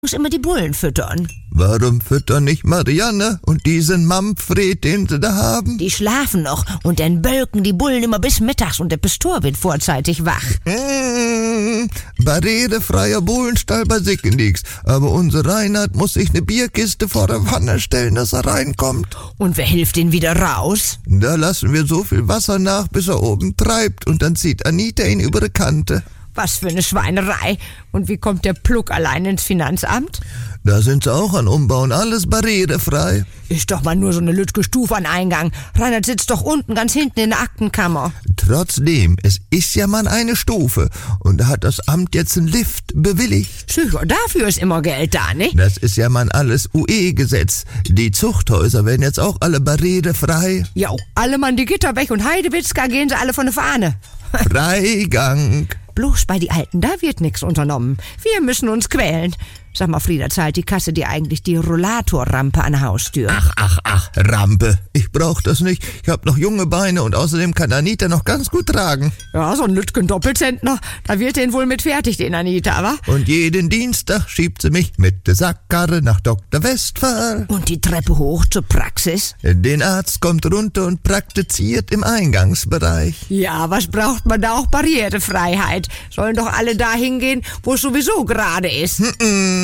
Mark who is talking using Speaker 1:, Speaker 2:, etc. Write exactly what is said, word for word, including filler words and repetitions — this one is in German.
Speaker 1: muss immer die Bullen füttern.
Speaker 2: Warum füttern nicht Marianne und diesen Manfred, den sie da haben?
Speaker 1: Die schlafen noch und dann bölken die Bullen immer bis mittags und der Pastor wird vorzeitig wach.
Speaker 2: Mmh, barrierefreier Bullenstall bei Sickenix. Aber unser Reinhard muss sich eine Bierkiste vor der Wanne stellen, dass er reinkommt.
Speaker 1: Und wer hilft ihn wieder raus?
Speaker 2: Da lassen wir so viel Wasser nach, bis er oben treibt und dann zieht Anita ihn über die Kante.
Speaker 1: Was für eine Schweinerei. Und wie kommt der Pluck allein ins Finanzamt?
Speaker 2: Da sind sie auch an Umbauen, alles barrierefrei.
Speaker 1: Ist doch mal nur so eine lütge Stufe an Eingang. Reinhard sitzt doch unten ganz hinten in der Aktenkammer.
Speaker 2: Trotzdem, es ist ja mal eine Stufe. Und da hat das Amt jetzt einen Lift bewilligt.
Speaker 1: Sicher, dafür ist immer Geld da, nicht?
Speaker 2: Das ist ja mal alles U E-Gesetz. Die Zuchthäuser werden jetzt auch alle barrierefrei.
Speaker 1: Jo, alle Mann die Gitter weg und Heidewitzka gehen sie alle von der Fahne.
Speaker 2: Freigang.
Speaker 1: Bloß bei die Alten, da wird nichts unternommen. Wir müssen uns quälen. Sag mal, Frieda, zahlt die Kasse dir eigentlich die Rollatorrampe an der Haustür?
Speaker 2: Ach, ach, ach, Rampe. Ich brauch das nicht. Ich hab noch junge Beine und außerdem kann Anita noch ganz gut tragen.
Speaker 1: Ja, so ein Lütgen Doppelzentner, da wird den wohl mit fertig, den Anita, wa?
Speaker 2: Und jeden Dienstag schiebt sie mich mit der Sackkarre nach Doktor Westphal.
Speaker 1: Und die Treppe hoch zur Praxis?
Speaker 2: Den Arzt kommt runter und praktiziert im Eingangsbereich.
Speaker 1: Ja, was braucht man da auch Barrierefreiheit? Sollen doch alle da hingehen, wo es sowieso gerade ist.
Speaker 2: Mm-mm.